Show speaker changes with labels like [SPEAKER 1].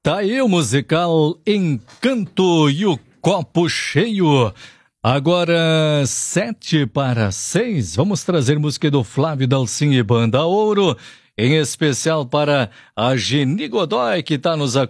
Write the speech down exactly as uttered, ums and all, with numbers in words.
[SPEAKER 1] Tá aí o musical Encanto e o Copo Cheio. Agora, sete para seis, vamos trazer música do Flávio Dalcin e Banda Ouro, em especial para a Geni Godoy, que está nos acompanhando.